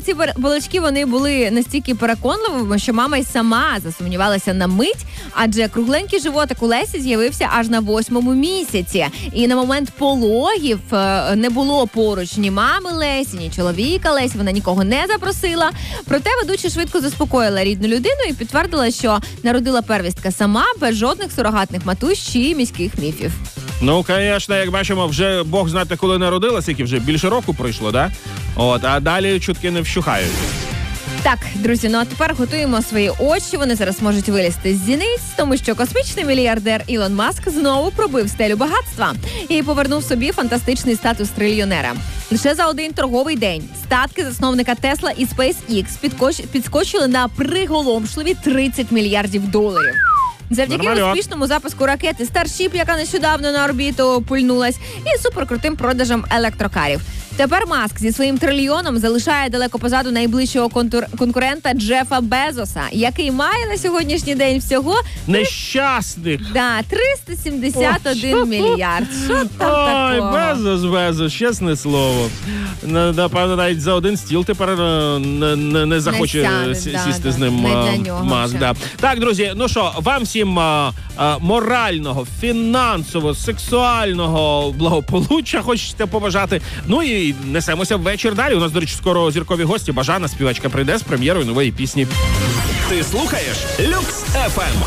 ці балачки, вони були настільки переконливими, що мама й сама засумнівалася на мить, адже кругленький животик у Лесі з'явився аж на 8-му місяці. І на момент пологів не було поруч ні мами Лесі, ні чоловіка Лесі, вона нікого не запросила. Проте ведуча швидко заспокоїла рідну людину і підтвердила, що народила первістка сама, без жодних сурогатних матусь чи міських міфів. Ну, звісно, як бачимо, вже Бог знати, коли народилася, які вже більше року пройшло, да? А далі чутки не вщухають. Так, друзі, ну а тепер готуємо свої очі. Вони зараз можуть вилізти з зіниць, тому що космічний мільярдер Ілон Маск знову пробив стелю багатства і повернув собі фантастичний статус трильйонера. Лише за один торговий день статки засновника Tesla і SpaceX підскочили на приголомшливі $30 мільярдів. Завдяки успішному запуску ракети Starship, яка нещодавно на орбіту пульнулась, і суперкрутим продажам електрокарів. Тепер Маск зі своїм трильйоном залишає далеко позаду найближчого конкурента Джефа Безоса, який має на сьогоднішній день всього... Нещасних! Да, 371 мільярд. Що там такого? Безос, чесне слово. Напевно, навіть за один стіл тепер не захоче сісти з ним Маск. Да. Так, друзі, ну що, вам всім морального, фінансового, сексуального благополуччя хочете побажати. Ну і несемося ввечір далі. У нас, до речі, скоро зіркові гості. Бажана, співачка, прийде з прем'єрою нової пісні. Ти слухаєш Люкс FM.